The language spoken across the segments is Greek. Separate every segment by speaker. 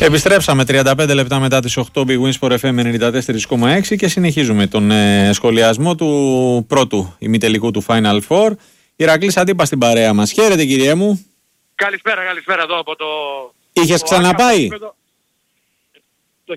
Speaker 1: Επιστρέψαμε 35 λεπτά μετά τις 8 Big Win Sport FM 94,6 και συνεχίζουμε τον σχολιασμό του πρώτου ημιτελικού του Final Four. Ηρακλής Αντίπα στην παρέα μας. Χαίρετε κύριε μου.
Speaker 2: Καλησπέρα εδώ από το...
Speaker 1: Είχες ξαναπάει?
Speaker 2: Το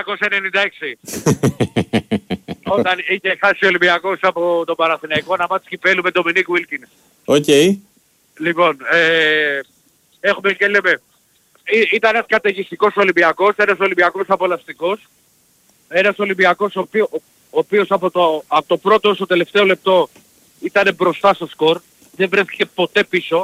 Speaker 2: 1996. Όταν είχε χάσει ο Ολυμπιακός από τον Παναθηναϊκό ένα μάτς κυπέλλου με τον Ντομινίκ Βίλκιν.
Speaker 1: Οκ.
Speaker 2: Λοιπόν, έχουμε και λέμε, ήταν ένας καταιγιστικός Ολυμπιακός, ένας Ολυμπιακός απολαυστικός, ένας Ολυμπιακός ο οποίος από το πρώτο ως το τελευταίο λεπτό ήταν μπροστά στο σκορ, δεν βρέθηκε ποτέ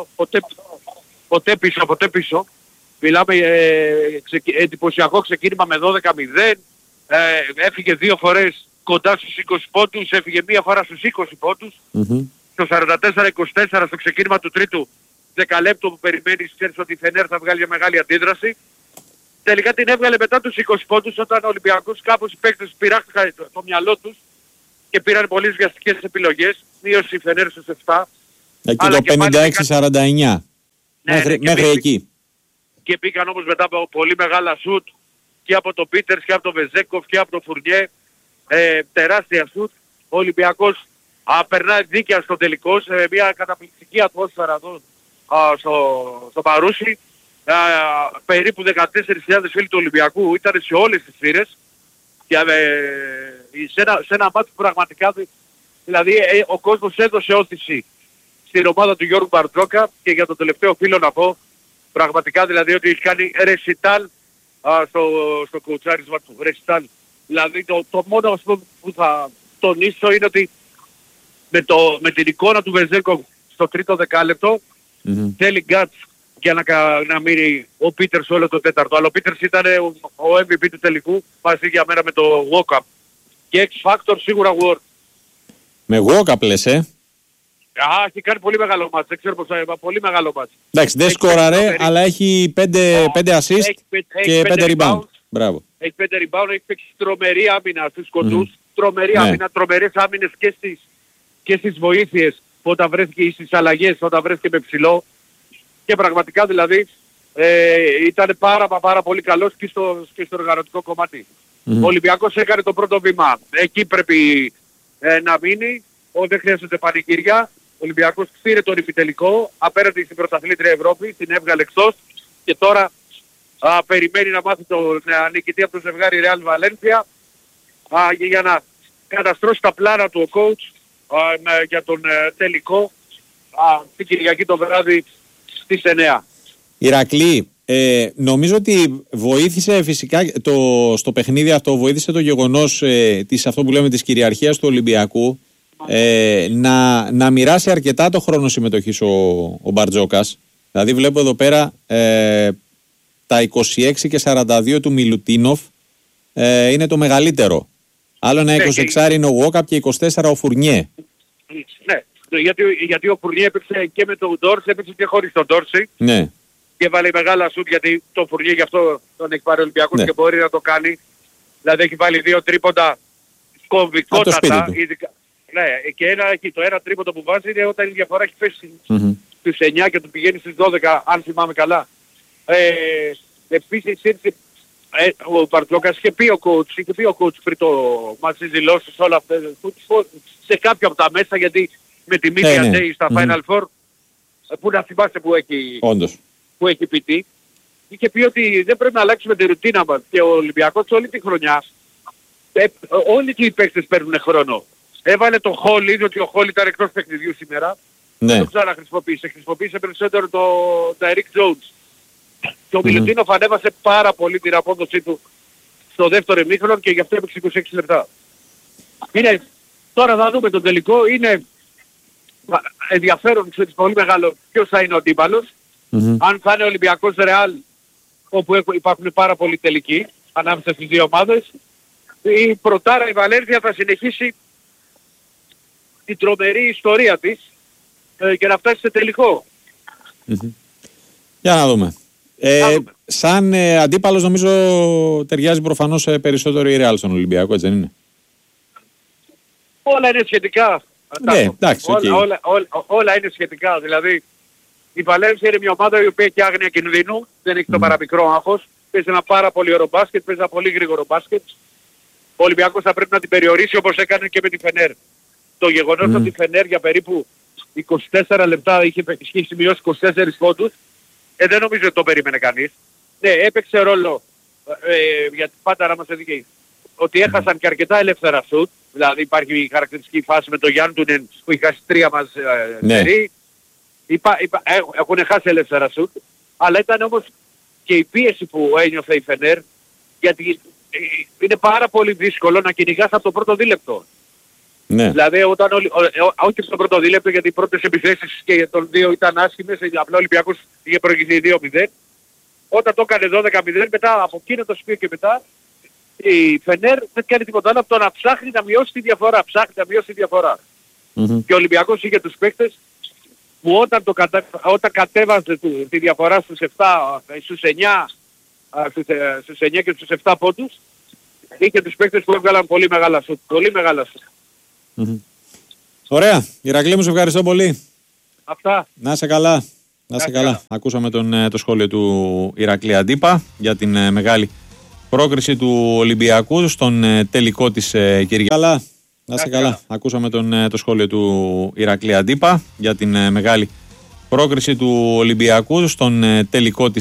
Speaker 2: πίσω. Μιλάμε εντυπωσιακό ξεκίνημα με 12-0, έφυγε 2 φορές κοντά στους 20 πόντους, έφυγε μία φορά στους 20 πόντους, στο 44-24 στο ξεκίνημα του τρίτου δεκαλέπτου που περιμένεις, ξέρεις ότι η Φενέρ θα βγάλει μια μεγάλη αντίδραση. Τελικά την έβγαλε μετά τους 20 πόντους όταν ο Ολυμπιακός κάπως οι παίκτες πειράχτηκαν το μυαλό τους και πήραν πολύ βιαστικές επιλογές, μείωσε η Φενέρ στους 7.
Speaker 1: Εκεί το 56-49. Μέχρι εκεί.
Speaker 2: Και μπήκαν όμως μετά από πολύ μεγάλα σουτ και από τον Πίτερς και από τον Βεζέκοφ και από τον Φουρνιέ, τεράστια σουτ. Ο Ολυμπιακός περνάει δίκαια στο τελικό σε μια καταπληκτική ατμόσφαιρα εδώ στο Παρούσι. Περίπου 14.000 φίλοι του Ολυμπιακού ήταν σε όλες τις θύρες και σε ένα μάτι που πραγματικά δηλαδή ο κόσμος έδωσε όθηση στην ομάδα του Γιώργου Μπαρτζόκα και για το τελευταίο φίλο να πω πραγματικά δηλαδή ότι έχει κάνει ρεσιτάλ στο κοουτσάρισμα του ρεσιτάλ. Δηλαδή το μόνο που θα τονίσω είναι ότι με την εικόνα του Βεζέκο στο τρίτο δεκάλεπτο θέλει γκάτς για να μείνει ο Πίτερς όλο το τέταρτο. Αλλά ο Πίτερς ήταν ο MVP του τελικού μαζί για μένα με το walk-up. Και X Factor σίγουρα Ward.
Speaker 1: Με walk-up λες,
Speaker 2: έχει κάνει πολύ μεγάλο μάτς. Δεν ξέρω πώς θα είπα. Πολύ μεγάλο μάτς.
Speaker 1: Εντάξει, δεν σκόραρε, αλλά έχει 5 assist και 5 rebound. Μπράβο.
Speaker 2: Έχει 5 rebound, έχει παίξει τρομερή άμυνα στους κοντούς. Τρομερή άμυνα, τρομερές άμυνες και στις βοήθειες όταν βρέθηκε στις αλλαγές, όταν βρέθηκε με ψηλό. Και πραγματικά δηλαδή ήταν πάρα πολύ καλός και στο οργανωτικό κομμάτι. Ο Ολυμπιακός έκανε το πρώτο βήμα. Εκεί πρέπει να μείνει. Δεν χρειάζεται πανηγύρια. Ο Ολυμπιακός πήρε τον ημιτελικό απέναντι στην πρωταθλήτρια Ευρώπη, την έβγαλε εκτός και τώρα περιμένει να μάθει τον νικητή από το ζευγάρι Real Valencia για να καταστρώσει τα πλάνα του ο coach για τον τελικό την Κυριακή το βράδυ στις 9.
Speaker 1: Ηρακλή, νομίζω ότι βοήθησε φυσικά στο παιχνίδι αυτό, βοήθησε το γεγονός αυτό που λέμε της κυριαρχίας του Ολυμπιακού να μοιράσει αρκετά το χρόνο συμμετοχής ο Μπαρτζόκας. Δηλαδή βλέπω εδώ πέρα τα 26 και 42 του Μιλουτίνοφ είναι το μεγαλύτερο. Άλλο ένα 26 είναι ο Γουόκαπ και 24 ο Φουρνιέ.
Speaker 2: Ναι, γιατί ο Φουρνιέ έπαιξε και με τον Ντόρση, έπαιξε και χωρίς τον Ντόρση.
Speaker 1: Ναι.
Speaker 2: Και βάλει μεγάλα σουτ γιατί το Φουρνιέ γι' αυτό τον έχει πάρει ο Ολυμπιακός και μπορεί να το κάνει. Δηλαδή έχει βάλει 2 τρίποντα κομβικότατα. Ναι, και το ένα τρίποντο που βάζει είναι όταν η διαφορά έχει πέσει στους 9 και του πηγαίνει στις 12, αν θυμάμαι καλά. Επίσης ήρθε ο Μπαρτζόκας και πει ο coach πριν το μάτς της δηλώσεις όλα αυτά σε κάποια από τα μέσα γιατί με τη Media Day στα Final Four που να θυμάστε που έχει πει τι είχε πει ότι δεν πρέπει να αλλάξουμε τη ρουτίνα μας και ο Ολυμπιακός όλη τη χρονιά όλοι οι παίκτες παίρνουν χρόνο. Έβαλε τον Χόλι, διότι ο Χόλι ήταν εκτός παιχνιδιού σήμερα. Δεν το ξαναχρησιμοποίησε. Χρησιμοποίησε περισσότερο το Eric Jones. Και ο Μιλουτίνοφ ανέβασε πάρα πολύ την απόδοσή του στο δεύτερο ημίχρονο και γι' αυτό έπαιξε 26 λεπτά. Τώρα θα δούμε τον τελικό. Είναι ενδιαφέρον, ξέρεις, πολύ μεγάλο ποιος θα είναι ο αντίπαλος. Αν θα είναι ο Ολυμπιακός Ρεάλ, όπου υπάρχουν πάρα πολλοί τελικοί ανάμεσα στις δύο ομάδες. Η πρωτάρα η Βαλένθια θα συνεχίσει την τρομερή ιστορία της και να φτάσει σε τελικό.
Speaker 1: Για να δούμε. Σαν αντίπαλος νομίζω ταιριάζει προφανώς περισσότερο η Real στον Ολυμπιακό, έτσι δεν είναι?
Speaker 2: Όλα είναι σχετικά.
Speaker 1: Ναι, εντάξει,
Speaker 2: όλα είναι σχετικά. Δηλαδή η Βαλένθια είναι μια ομάδα η οποία έχει άγνοια κινδύνου, δεν έχει το παραμικρό άγχος. παίζει ένα πάρα πολύ ωραίο μπάσκετ, παίζει ένα πολύ γρήγορο μπάσκετ. Ο Ολυμπιακός θα πρέπει να την περιορίσει όπως έκανε και με τη Φενέρ. Το γεγονός ότι η Φενέρ για περίπου 24 λεπτά είχε σημειώσει 24 πόντους, δεν νομίζω ότι το περίμενε κανείς. Ναι, έπαιξε ρόλο, γιατί πάντα να είμαστε δικαίοι, ότι έχασαν και αρκετά ελεύθερα σουτ. Δηλαδή υπάρχει η χαρακτηριστική φάση με τον Γιάννη που είχε χάσει 3 μας έχουν χάσει ελεύθερα σουτ, αλλά ήταν όμως και η πίεση που ένιωθε η Φενέρ, γιατί είναι πάρα πολύ δύσκολο να κυνηγάς από το πρώτο δίλεπτο.
Speaker 1: Ναι.
Speaker 2: Δηλαδή όταν όχι στο πρώτο δίλεπτο, γιατί οι πρώτες επιθέσεις και των δύο ήταν άσχημες, απλά ο Ολυμπιακός είχε προηγηθεί 2-0. Όταν το έκανε 12-0, μετά από εκείνο το σημείο και μετά, η Φενέρ δεν κάνει τίποτα άλλο από το να ψάχνει να μειώσει τη διαφορά. Και ο Ολυμπιακός είχε τους παίκτες που όταν κατέβαζε τη διαφορά στους 7, στους 9 και στους 7 πόντους, είχε τους παίκτες που έβγαλαν πολύ μεγάλα σουτ.
Speaker 1: Ωραία. Ηρακλή μου, σε ευχαριστώ πολύ.
Speaker 2: Αυτά.
Speaker 1: Να είσαι καλά. Ακούσαμε το σχόλιο του Ηρακλή Αντίπα για την μεγάλη πρόκριση του Ολυμπιακού στον τελικό της Κυριακής. Καλά. Να είσαι καλά. Ακούσαμε το σχόλιο του Ηρακλή Αντίπα για την μεγάλη πρόκριση του Ολυμπιακού στον τελικό της